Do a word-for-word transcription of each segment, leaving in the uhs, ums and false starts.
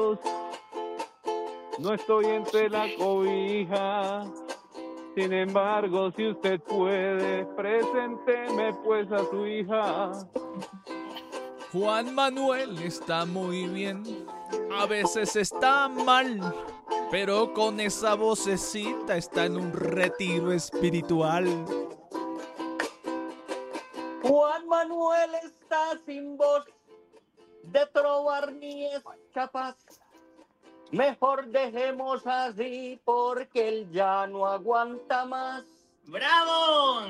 voz. No estoy entre la cobija. Sin embargo, si usted puede, presénteme pues a su hija. Juan Manuel está muy bien, a veces está mal, pero con esa vocecita está en un retiro espiritual. Juan Manuel está sin voz, de trobar ni es capaz. Mejor dejemos así porque él ya no aguanta más. ¡Bravo!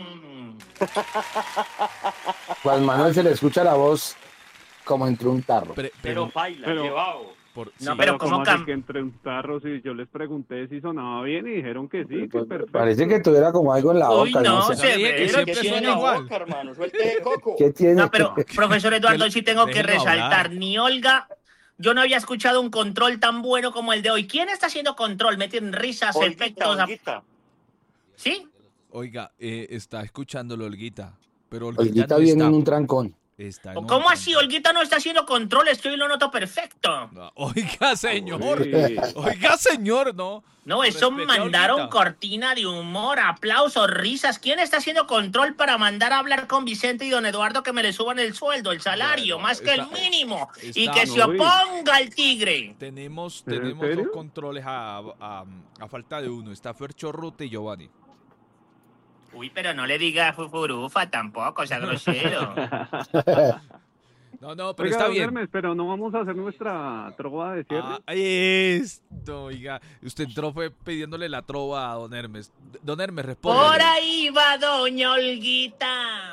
Juan Manuel se le escucha la voz como entre un tarro. Pre- Pero pero, baila, pero- llevado. por- No, sí, pero Pero ¿cómo como así cam- que entre un tarro, si yo les pregunté si sonaba bien y dijeron que sí, que perfecto. Parece que tuviera como algo en la Uy, boca. no, sé. se dije que ve. siempre ¿Qué suena tiene la igual. boca, hermano? Suelte de coco. ¿Qué tiene? No, pero, profesor Eduardo, Que- sí tengo que déjenlo resaltar, hablar. ni Olga, yo no había escuchado un control tan bueno como el de hoy. ¿Quién está haciendo control? Meten risas, Olguita, efectos. a- Olguita. ¿Sí? Oiga, eh, está escuchándolo Olguita, pero Olguita, Olguita no viene está, en un trancón. está en un ¿Cómo así? trancón. Olguita no está haciendo control, estoy lo noto perfecto. No, Oiga, señor, Sí. oiga, señor, no. No, eso Respete a mandaron Olguita. cortina de humor, aplausos, risas. ¿Quién está haciendo control para mandar a hablar con Vicente y don Eduardo que me le suban el sueldo, el salario, Bueno, más que está- el mínimo? Y está- que se Uy. oponga el tigre. Tenemos, ¿Pero en tenemos dos serio? controles a, a- a falta de uno. Está Fercho Rute y Giovanni. Uy, pero no le diga fufurufa tampoco, o sea, grosero. No, no, pero Oiga, está don bien. Hermes, pero no vamos a hacer nuestra trova de cierre. Ah, esto, oiga. Usted entró fue pidiéndole la trova a don Hermes. Don Hermes, responde. Por ahí va doña Olguita.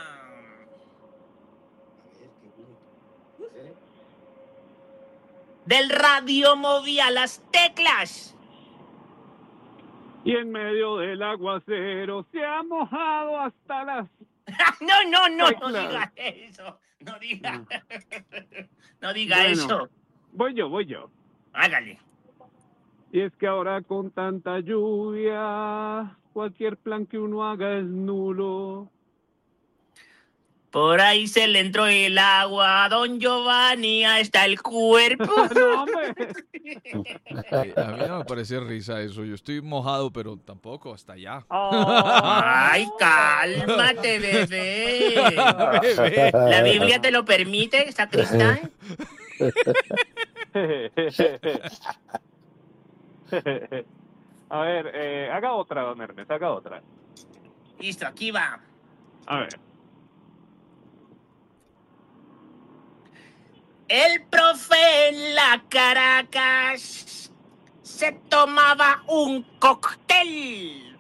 Del radio movía las teclas. Y en medio del aguacero se ha mojado hasta las... No, no, no, no Teclas. diga eso. No diga. No diga Bueno. eso. Voy yo, voy yo. Hágale. Y es que ahora con tanta lluvia, cualquier plan que uno haga es nulo. Por ahí se le entró el agua a don Giovanni hasta el cuerpo. No, hombre. Eh, a mí no me parece risa eso. Yo estoy mojado, pero tampoco hasta allá. Ay, cálmate, bebé. Bebé. ¿La Biblia te lo permite, sacristán? A ver, eh, haga otra, don Hermes, haga otra. Listo, aquí va. A ver. El profe en la Caracas se tomaba un cóctel.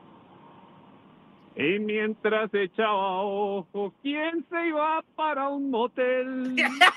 Y mientras echaba ojo, ¿quién se iba para un motel?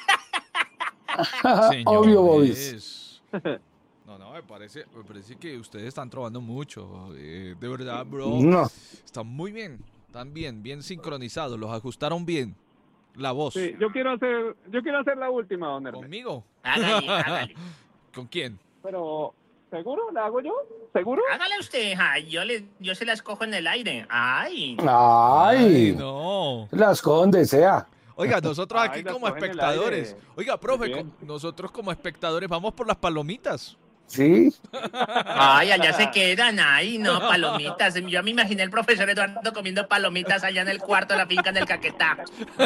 Obvio, Bobis. Señores. No, no, me parece, me parece que ustedes están trovando mucho. eh, de verdad, bro. No. Están muy bien. Están bien, bien sincronizados. Los ajustaron bien. La voz. Sí, yo quiero hacer, yo quiero hacer la última, don Hermes. ¿Conmigo? Hágale, hágale. ¿Con quién? Pero, ¿seguro? ¿La hago yo? ¿Seguro? Hágale usted, ay, yo, le, yo se las cojo en el aire. Ay. Ay, no. las cojo donde sea. Oiga, nosotros Ay, aquí las como cogen en el espectadores. aire. Oiga, profe, Bien. co- nosotros como espectadores vamos por las palomitas. Sí. Ay, allá se quedan, ay, no, palomitas. Yo me imaginé el profesor Eduardo comiendo palomitas allá en el cuarto de la finca en el Caquetá.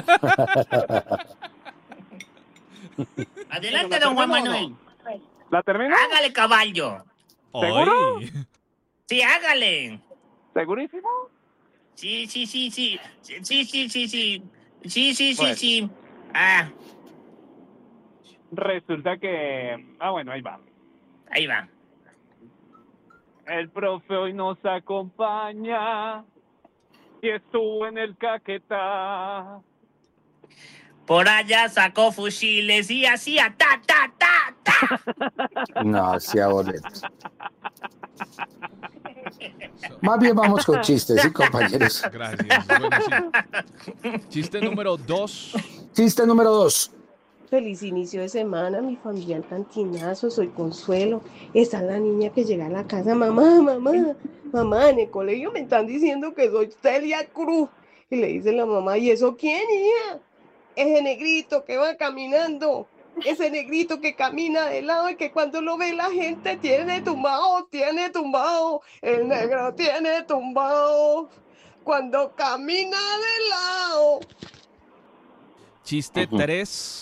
Adelante, don Juan Manuel. ¿La termino? Hágale, caballo. ¿Seguro? Ay. Sí, hágale. ¿Segurísimo? Sí, sí, sí, sí. Sí, sí, sí, sí, sí. Sí, sí, sí, Pues. sí. Ah, Resulta que... Ah, bueno, ahí va. ahí va. El profe hoy nos acompaña y estuvo en el Caquetá. Por allá sacó fusiles y hacía ta, ta, ta, ta. No, sea boleto. Más bien vamos con chistes, ¿sí, compañeros? Gracias. Bueno, sí. Chiste número dos. Chiste número dos. Feliz inicio de semana, mi familia en Cantinazo, soy Consuelo. Está la niña que llega a la casa, mamá, mamá, mamá, en el colegio me están diciendo que soy Celia Cruz. Y le dice la mamá, ¿y eso quién, hija? Ese negrito que va caminando. ese negrito que camina de lado y que cuando lo ve la gente tiene tumbado, tiene tumbado, el negro tiene tumbado, cuando camina de lado. Chiste Ujú. tres.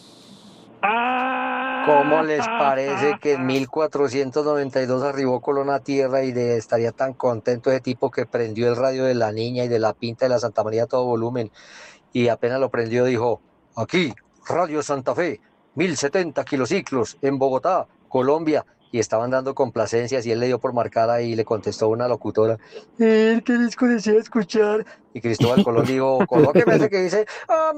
¿Cómo les parece que en mil cuatrocientos noventa y dos arribó Colón a tierra y de, estaría tan contento ese tipo que prendió el radio de la Niña y de la Pinta de la Santa María a todo volumen y apenas lo prendió dijo, aquí, Radio Santa Fe, mil setenta kilociclos en Bogotá, Colombia, y estaban dando complacencias y él le dio por marcar ahí y le contestó una locutora, ¿el qué disco desea escuchar? Y Cristóbal Colón dijo, colóqueme ese que dice,